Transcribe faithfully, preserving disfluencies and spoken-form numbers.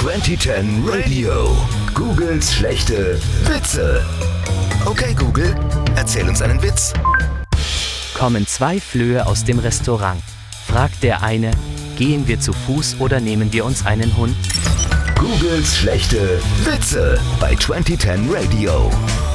zwanzig zehn Radio. Googles schlechte Witze. Okay, Google, erzähl uns einen Witz. Kommen zwei Flöhe aus dem Restaurant. Fragt der eine, gehen wir zu Fuß oder nehmen wir uns einen Hund? Googles schlechte Witze bei zwanzig zehn Radio.